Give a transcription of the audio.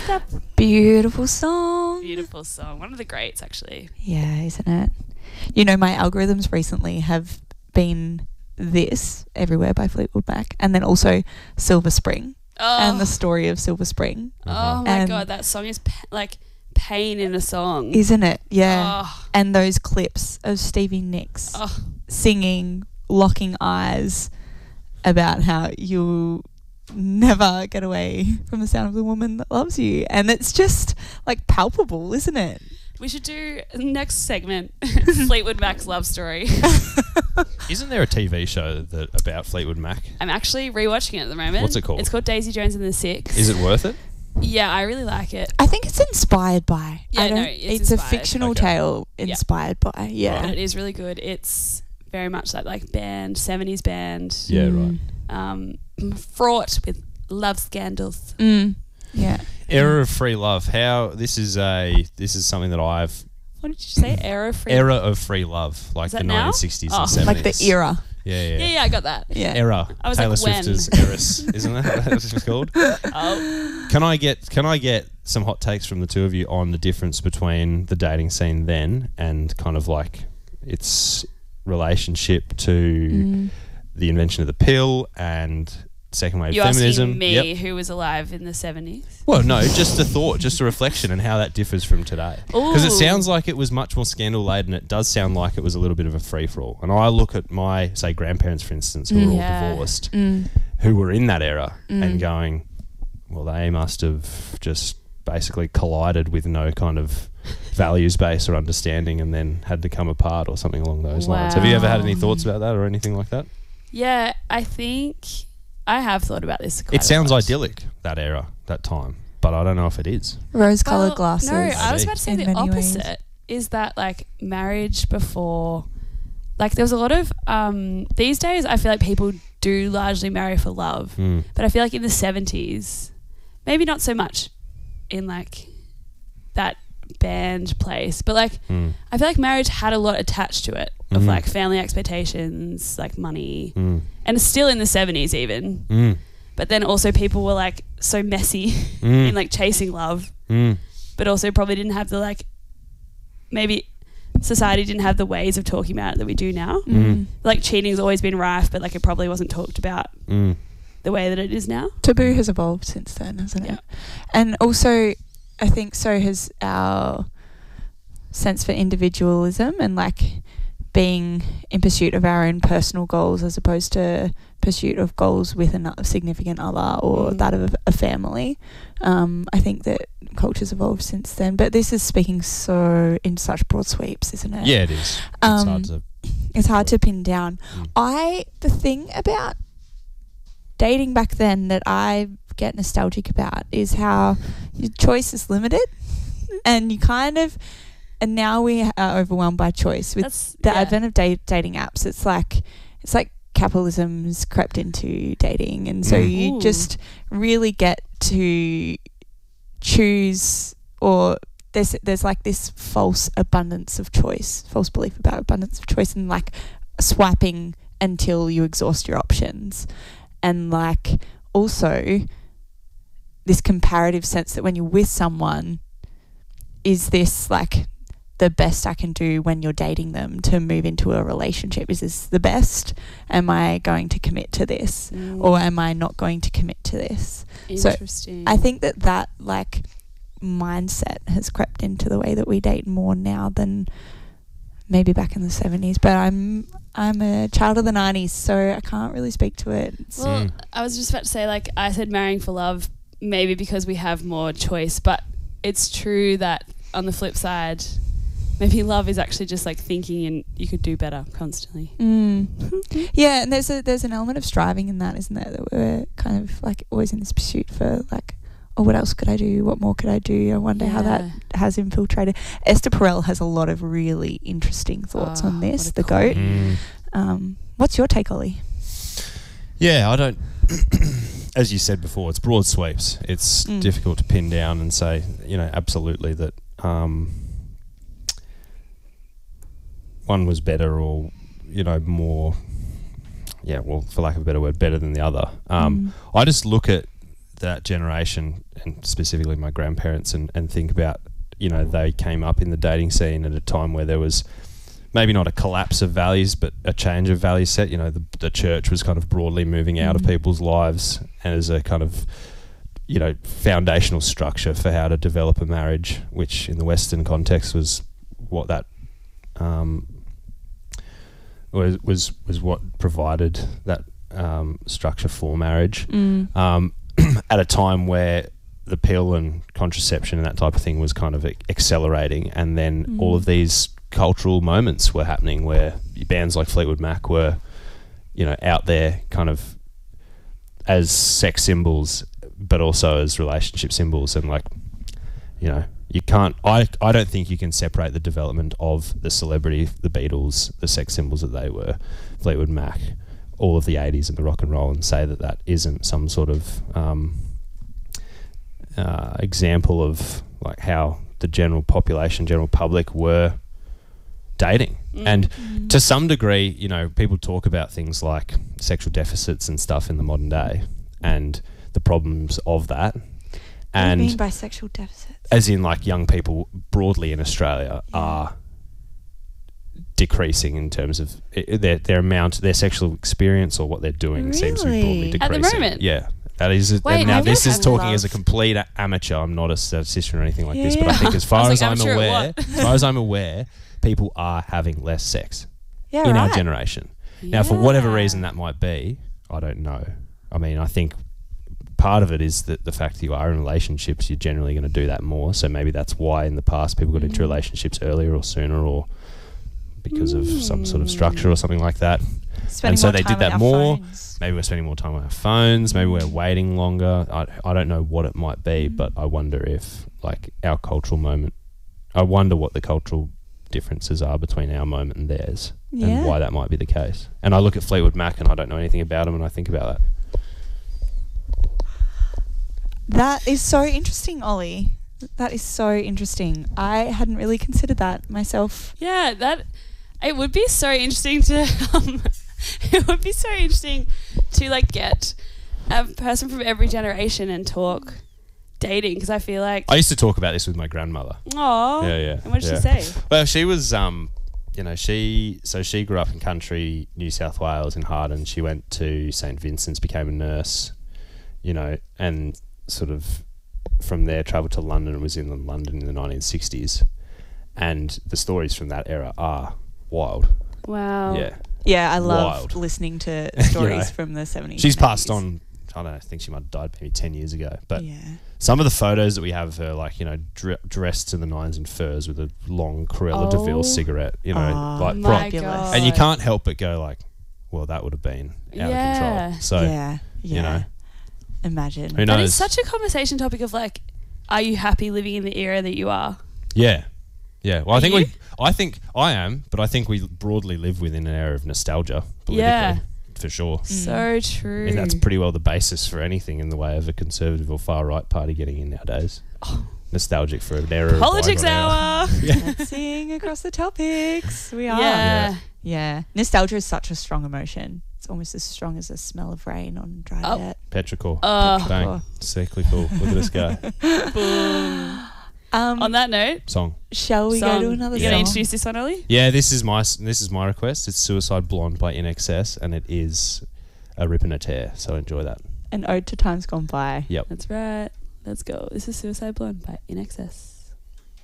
That Beautiful song. beautiful song. One of the greats, actually. Yeah, isn't it? You know, my algorithms recently have been this Everywhere by Fleetwood Mac, and then also Silver Spring and the story of Silver Spring. Oh my And- God, that song is like pain in a song. Isn't it? Yeah. Oh, And those clips of Stevie Nicks oh. singing Locking Eyes about how you never get away from the sound of the woman that loves you. And it's just like palpable, isn't it? We should do next segment, Fleetwood Mac's love story. Isn't there a TV show that about Fleetwood Mac? I'm actually rewatching it at the moment. What's it called? It's called Daisy Jones and the Six. Is it worth it? Yeah, I really like it. I think it's inspired by. Yeah, I don't, no, it's it's a inspired. fictional Okay. tale inspired by. Yeah. And it is really good. It's very much like band, 70s band. Yeah, right. Fraught with love scandals. Yeah. Era of free love. How this is something that I've What did you say? Era free? era of free love, like Is the that now? 1960s Oh. and 70s. Like the era. Yeah. Yeah, I got that. Yeah. Era. I was Taylor like, Swift when? is Eris, isn't that what it's called? Oh. Can I get some hot takes from the two of you on the difference between the dating scene then and kind of like its relationship to the invention of the pill and second wave You're feminism? asking me Yep. who was alive in the 70s? Well, no, just a thought, just a reflection and how that differs from today. Because it Ooh. sounds like it was much more scandal-laden. It does sound like it was a little bit of a free-for-all. And I look at my, say, grandparents, for instance, who were all Yeah. divorced, who were in that era and going, well, they must have just basically collided with no kind of values base or understanding and then had to come apart or something along those lines. Have you ever had any thoughts about that or anything like that? Yeah, I think I have thought about this quite It sounds a lot. idyllic, that era, that time. But I don't know if it is. Rose-colored Well, glasses. No, I was about to say in the many ways. opposite. Is that like marriage before? Like there was a lot of these days. I feel like people do largely marry for love, but I feel like in the 70s, maybe not so much in like that band place, but like I feel like marriage had a lot attached to it of like family expectations, like money, and it's still in the 70s even. But then also people were like so messy in like chasing love, but also probably didn't have the like, maybe society didn't have the ways of talking about it that we do now. Like cheating's always been rife, but like it probably wasn't talked about the way that it is now. Taboo has evolved since then, hasn't it? Yeah. And also, I think so has our sense for individualism and like being in pursuit of our own personal goals as opposed to pursuit of goals with a significant other or that of a family. I think that culture's evolved since then, but this is speaking so in such broad sweeps, isn't it? Yeah, it is. It's hard to pin down. The thing about dating back then that I get nostalgic about is how your choice is limited and you kind of, and now we are overwhelmed by choice with the advent of dating apps. It's like capitalism's crept into dating, and so you just really get to choose, or there's like this false abundance of choice, false belief about abundance of choice, and like swiping until you exhaust your options, and like also this comparative sense that when you're with someone, is this like the best I can do when you're dating them to move into a relationship? Is this the best? Am I going to commit to this or am I not going to commit to this? Interesting. So I think that like mindset has crept into the way that we date more now than maybe back in the 70s, but I'm a child of the 90s, so I can't really speak to it. Well, I was just about to say, like I said, marrying for love, maybe because we have more choice, but it's true that on the flip side, maybe love is actually just like thinking and you could do better constantly. Yeah, and there's an element of striving in that, isn't there? That we're kind of like always in this pursuit for like, oh, what else could I do? What more could I do? I wonder how that has infiltrated. Esther Perel has a lot of really interesting thoughts on this, the GOAT. What's your take, Ollie? Yeah, I don't... As you said before, it's broad sweeps. It's difficult to pin down and say, absolutely that one was better or, more, for lack of a better word, better than the other. I just look at that generation, and specifically my grandparents, and think about, you know, they came up in the dating scene at a time where there was maybe not a collapse of values, but a change of value set. You know, the church was kind of broadly moving out of people's lives, and as a kind of, you know, foundational structure for how to develop a marriage, which in the Western context was what that was what provided that structure for marriage. At a time where the pill and contraception and that type of thing was kind of accelerating, and then all of these cultural moments were happening where bands like Fleetwood Mac were, you know, out there kind of as sex symbols, but also as relationship symbols. And, like, you know, you can't, I don't think you can separate the development of the celebrity, the Beatles, the sex symbols that they were, Fleetwood Mac, all of the 80s and the rock and roll, and say that that isn't some sort of example of, like, how the general population, general public were dating. And to some degree, you know, people talk about things like sexual deficits and stuff in the modern day and the problems of that. What do you mean by sexual deficits? As in, like, young people broadly in Australia are decreasing in terms of their amount, their sexual experience, or what they're doing seems to be broadly decreasing. At the moment? Yeah. That is, Wait, now I've this is never talking had as a complete amateur. I'm not a statistician or anything like this, but Yeah. I think as far as I'm sure it aware, was. as far as I'm aware, people are having less sex Yeah, in right. our generation. Now, for whatever reason that might be, I don't know. I mean, I think part of it is that the fact that you are in relationships, you're generally going to do that more. So maybe that's why in the past people got into relationships earlier or sooner, or because of some sort of structure or something like that. Spending And so more they time did that with our more. phones. Maybe we're spending more time on our phones. Maybe we're waiting longer. I don't know what it might be, but I wonder if, like, our cultural moment, I wonder what the cultural differences are between our moment and theirs, Yeah. and why that might be the case. And I look at Fleetwood Mac and I don't know anything about them, and I think about that. That is so interesting, Ollie. That is so interesting. I hadn't really considered that myself. Yeah, it would be so interesting to it would be so interesting to, like, get a person from every generation and talk dating, because I feel like I used to talk about this with my grandmother. oh Yeah. And what did yeah. she say? Well, she was, you know, she grew up in country New South Wales in Harden. She went to St. Vincent's, became a nurse, you know, and sort of from there travelled to London and was in London in the 1960s. And the stories from that era are wild. Wow. Yeah. Yeah, I love Wild. listening to stories from the 70s. She's and passed 80s. on, I don't know, I think she might have died maybe 10 years ago. But Yeah. some of the photos that we have of her, like, you know, dressed to the nines in furs with a long Corella Oh. DeVille cigarette, you know, like, my pro- God. and you can't help but go, like, well, that would have been out of control. So, yeah. you know, Imagine. who That knows? is such a conversation topic of, like, are you happy living in the era that you are? Yeah. Well, Are you? I think I am, but I think we broadly live within an era of nostalgia, politically, Yeah. for sure. So true. I mean, that's pretty well the basis for anything in the way of a conservative or far right party getting in nowadays. Nostalgic for an era. Politics of bygone era. hour. Let's sing across the topics. We are. Yeah. Yeah. Nostalgia is such a strong emotion. It's almost as strong as the smell of rain on dry Oh. dirt. Petrichor. Oh. Bang. Cyclical. Look at this guy. Boom. Um, On that note, Song. shall we go to another You song? gonna introduce this one, Ollie? Yeah, this is my request. It's Suicide Blonde by INXS, and it is a rip and a tear. So enjoy that. An ode to times gone by. Yep. That's right. Let's go. This is Suicide Blonde by INXS.